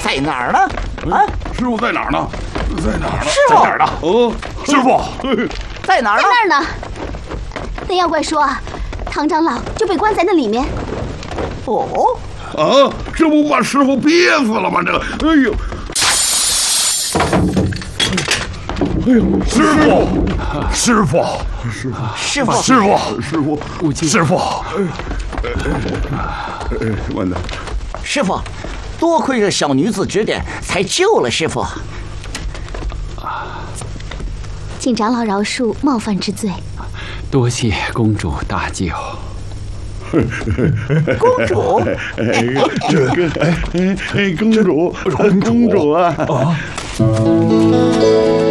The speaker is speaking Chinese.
在哪儿呢？啊， 师傅在哪儿呢？在哪儿呢？ 师傅在哪儿呢？哦，师傅在哪儿呢？ 在那儿呢。那妖怪说啊，唐长老就被关在那里面。 哦， 啊，这不把师傅憋死了吗？这，哎呦！哎呦，师傅，师傅， 师傅， 师傅，师傅，师傅，完蛋！ 师傅，多亏这小女子指点，才救了师傅。 请长老饶恕冒犯之罪。 多谢公主大救。 公主， 这个，公主，公主啊！